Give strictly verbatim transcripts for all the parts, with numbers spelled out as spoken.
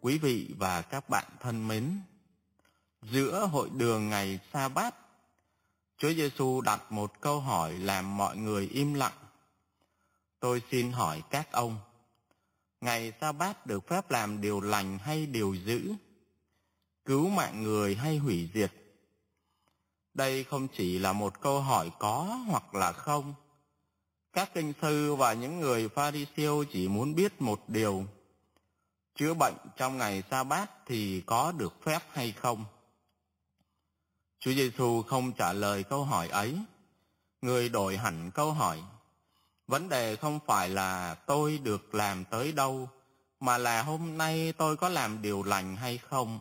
Quý vị và các bạn thân mến, giữa hội đường ngày Sa-bát, Chúa Giêsu đặt một câu hỏi làm mọi người im lặng. Tôi xin hỏi các ông, ngày Sa-bát được phép làm điều lành hay điều dữ, cứu mạng người hay hủy diệt? Đây không chỉ là một câu hỏi có hoặc là không. Các kinh sư và những người Pha-ri-siêu chỉ muốn biết một điều: chữa bệnh trong ngày Sa-bát thì có được phép hay không? Chúa Giêsu không trả lời câu hỏi ấy. Người đổi hẳn câu hỏi. Vấn đề không phải là tôi được làm tới đâu, mà là hôm nay tôi có làm điều lành hay không.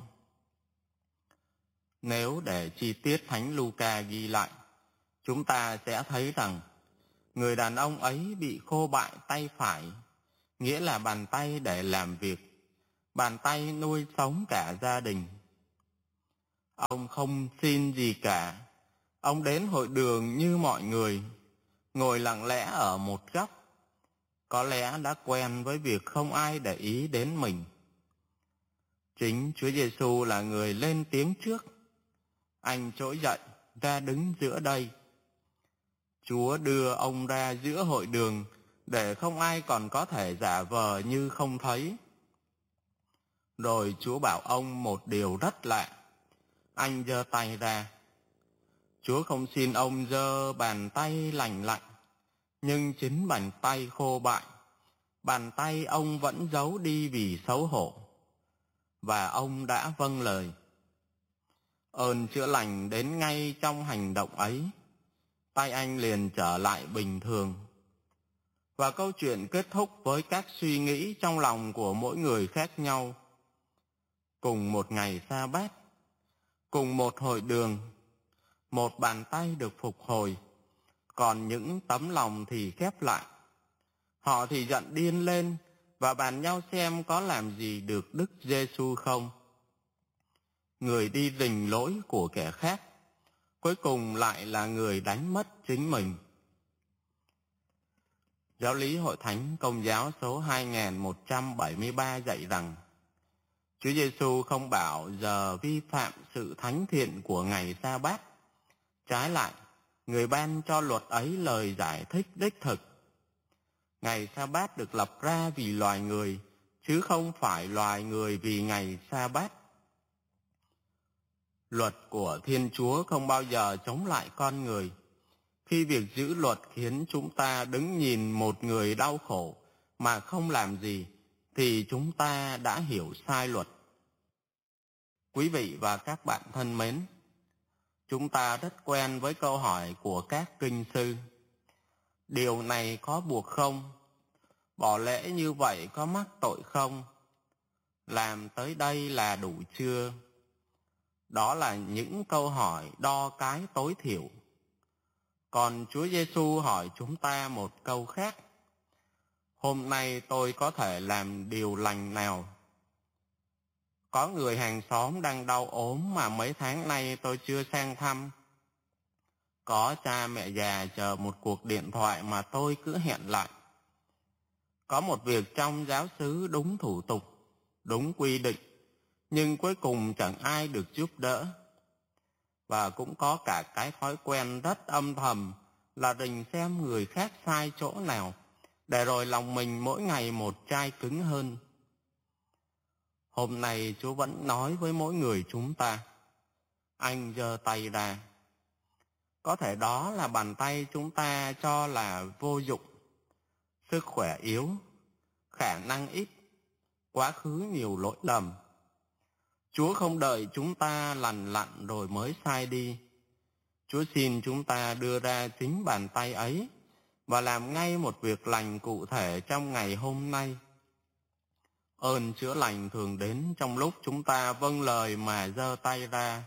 Nếu để chi tiết Thánh Luca ghi lại, chúng ta sẽ thấy rằng người đàn ông ấy bị khô bại tay phải, nghĩa là bàn tay để làm việc, bàn tay nuôi sống cả gia đình. Ông không xin gì cả. Ông đến hội đường như mọi người, ngồi lặng lẽ ở một góc. Có lẽ đã quen với việc không ai để ý đến mình. Chính Chúa Giêsu là người lên tiếng trước. Anh trỗi dậy, ra đứng giữa đây. Chúa đưa ông ra giữa hội đường để không ai còn có thể giả vờ như không thấy. Rồi Chúa bảo ông một điều rất lạ. Anh giơ tay ra. Chúa không xin ông giơ bàn tay lành lạnh, nhưng chính bàn tay khô bại, bàn tay ông vẫn giấu đi vì xấu hổ. Và ông đã vâng lời. Ơn chữa lành đến ngay trong hành động ấy. Tay anh liền trở lại bình thường. Và câu chuyện kết thúc với các suy nghĩ trong lòng của mỗi người khác nhau. Cùng một ngày Sa-bát, cùng một hội đường, một bàn tay được phục hồi, còn những tấm lòng thì khép lại. Họ thì giận điên lên và bàn nhau xem có làm gì được Đức Giêsu không. Người đi rình lỗi của kẻ khác, cuối cùng lại là người đánh mất chính mình. Giáo lý Hội Thánh Công giáo số hai nghìn một trăm bảy mươi ba dạy rằng Chúa Giêsu không bảo giờ vi phạm sự thánh thiện của ngày Sa-bát. Trái lại, người ban cho luật ấy lời giải thích đích thực. Ngày Sa-bát được lập ra vì loài người, chứ không phải loài người vì ngày Sa-bát. Luật của Thiên Chúa không bao giờ chống lại con người. Khi việc giữ luật khiến chúng ta đứng nhìn một người đau khổ mà không làm gì, thì chúng ta đã hiểu sai luật. Quý vị và các bạn thân mến, chúng ta rất quen với câu hỏi của các kinh sư. Điều này có buộc không? Bỏ lễ như vậy có mắc tội không? Làm tới đây là đủ chưa? Đó là những câu hỏi đo cái tối thiểu. Còn Chúa Giêsu hỏi chúng ta một câu khác. Hôm nay tôi có thể làm điều lành nào? Có người hàng xóm đang đau ốm mà mấy tháng nay tôi chưa sang thăm. Có cha mẹ già chờ một cuộc điện thoại mà tôi cứ hẹn lại. Có một việc trong giáo xứ đúng thủ tục, đúng quy định, nhưng cuối cùng chẳng ai được giúp đỡ. Và cũng có cả cái thói quen rất âm thầm là rình xem người khác sai chỗ nào, để rồi lòng mình mỗi ngày một chai cứng hơn. Hôm nay Chúa vẫn nói với mỗi người chúng ta. Anh giơ tay ra. Có thể đó là bàn tay chúng ta cho là vô dụng, sức khỏe yếu, khả năng ít, quá khứ nhiều lỗi lầm. Chúa không đợi chúng ta lành lặn rồi mới sai đi. Chúa xin chúng ta đưa ra chính bàn tay ấy và làm ngay một việc lành cụ thể trong ngày hôm nay. Ơn chữa lành thường đến trong lúc chúng ta vâng lời mà giơ tay ra.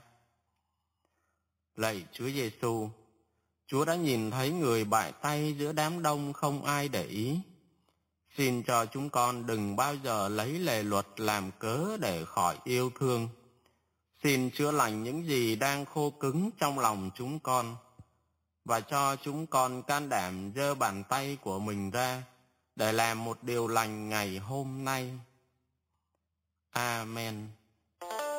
Lạy Chúa Giêsu, Chúa đã nhìn thấy người bại tay giữa đám đông không ai để ý. Xin cho chúng con đừng bao giờ lấy lề luật làm cớ để khỏi yêu thương. Xin chữa lành những gì đang khô cứng trong lòng chúng con, và cho chúng con can đảm giơ bàn tay của mình ra để làm một điều lành ngày hôm nay. Amen.